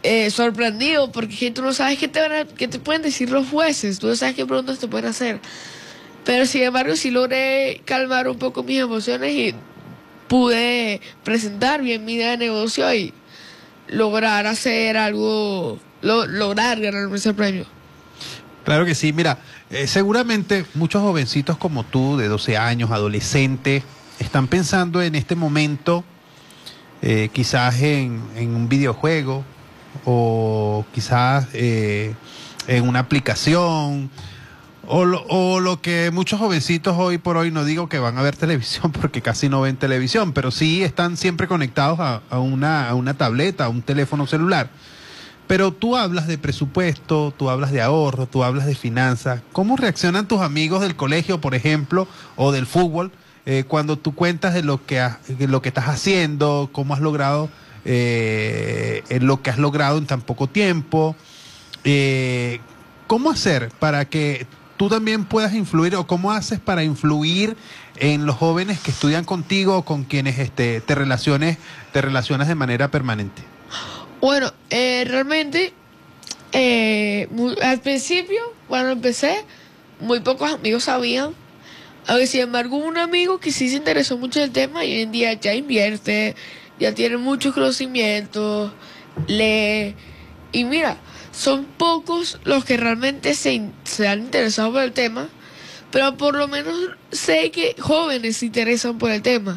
sorprendido, porque tú no sabes qué te pueden decir los jueces, tú no sabes qué preguntas te pueden hacer. Pero sin embargo sí logré calmar un poco mis emociones y pude presentar bien mi idea de negocio y lograr hacer algo, lograr ganarme ese premio. Claro que sí, mira, seguramente muchos jovencitos como tú, de 12 años, adolescentes, están pensando en este momento quizás en un videojuego o quizás en una aplicación o lo que muchos jovencitos hoy por hoy, no digo que van a ver televisión porque casi no ven televisión, pero sí están siempre conectados a una tableta, a un teléfono celular. Pero tú hablas de presupuesto, tú hablas de ahorro, tú hablas de finanzas. ¿Cómo reaccionan tus amigos del colegio, por ejemplo, o del fútbol, cuando tú cuentas de lo que estás haciendo, cómo has logrado, lo que has logrado en tan poco tiempo? ¿Cómo hacer para que tú también puedas influir, o cómo haces para influir en los jóvenes que estudian contigo o con quienes te relacionas de manera permanente? Bueno, realmente, al principio, cuando empecé, muy pocos amigos sabían. Aunque sin embargo, un amigo que sí se interesó mucho del tema y hoy en día ya invierte, ya tiene muchos conocimientos, lee. Y mira, son pocos los que realmente se han interesado por el tema, pero por lo menos sé que jóvenes se interesan por el tema.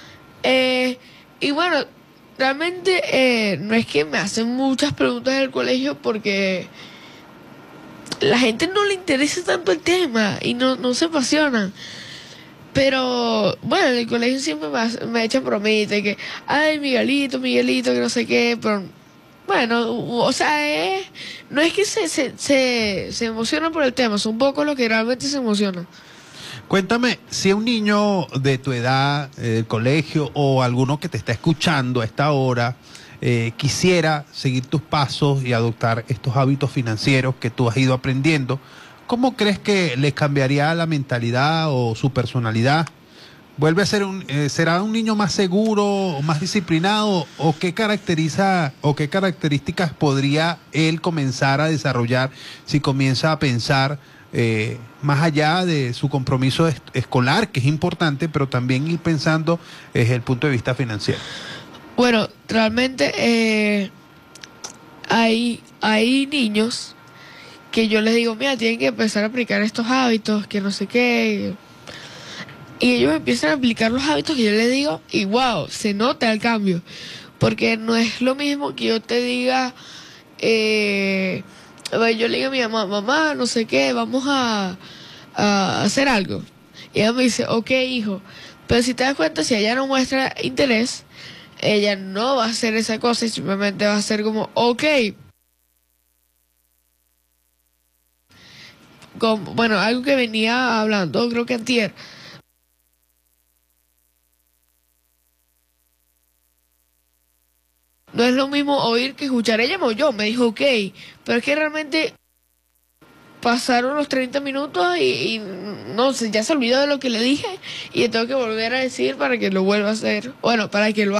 Y bueno, realmente no es que me hacen muchas preguntas en el colegio porque la gente no le interesa tanto el tema y no se apasionan. Pero bueno, en el colegio siempre me echan bromitas que, ay, Miguelito, que no sé qué, pero bueno, o sea, no es que se emocionan por el tema, son pocos los que realmente se emocionan. Cuéntame, si un niño de tu edad, del colegio, o alguno que te está escuchando a esta hora, quisiera seguir tus pasos y adoptar estos hábitos financieros que tú has ido aprendiendo, ¿cómo crees que les cambiaría la mentalidad o su personalidad? ¿Vuelve a ser será un niño más seguro o más disciplinado? ¿O qué características podría él comenzar a desarrollar si comienza a pensar más allá de su compromiso escolar, que es importante, pero también ir pensando desde el punto de vista financiero? Bueno, realmente hay niños que yo les digo, mira, tienen que empezar a aplicar estos hábitos, que no sé qué. Y ellos empiezan a aplicar los hábitos que yo les digo y wow, se nota el cambio. Porque no es lo mismo que yo te diga, yo le digo a mi mamá, mamá, no sé qué, vamos a hacer algo. Y ella me dice, ok, hijo, pero si te das cuenta, si ella no muestra interés, ella no va a hacer esa cosa y simplemente va a ser como, ok. Bueno, algo que venía hablando, creo que antier. No es lo mismo oír que escuchar. Ella me oyó, me dijo ok, pero es que realmente pasaron los 30 minutos y no sé, ya se olvidó de lo que le dije y le tengo que volver a decir para que lo vuelva a hacer. Bueno, para que lo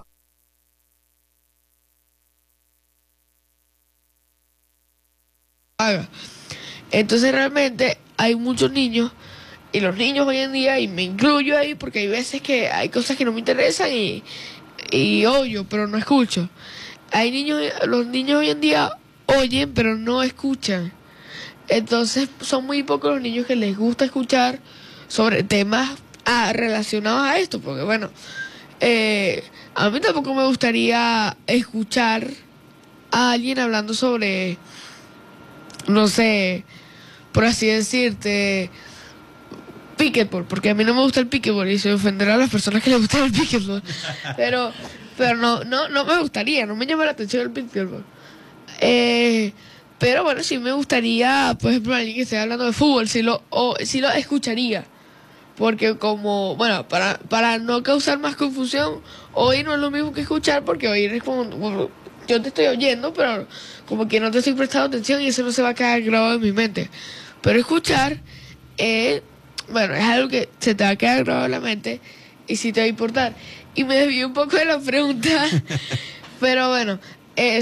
haga. Entonces realmente hay muchos niños y los niños hoy en día, y me incluyo ahí porque hay veces que hay cosas que no me interesan y oyo, pero no escucho. Hay niños, los niños hoy en día oyen, pero no escuchan. Entonces son muy pocos los niños que les gusta escuchar sobre temas relacionados a esto, porque bueno, a mí tampoco me gustaría escuchar a alguien hablando sobre, no sé, por así decirte, pickleball, porque a mí no me gusta el pickleball y se ofenderá a las personas que les gusta el pickleball, pero no me gustaría, no me llama la atención el pickleball. Pero bueno, sí me gustaría, por ejemplo, alguien que esté hablando de fútbol, sí lo escucharía. Porque como, bueno, para no causar más confusión, oír no es lo mismo que escuchar, porque oír es como yo te estoy oyendo, pero como que no te estoy prestando atención y eso no se va a quedar grabado en mi mente. Pero escuchar, bueno, es algo que se te va a quedar grabado en la mente y sí te va a importar. Y me desvié un poco de la pregunta, pero bueno,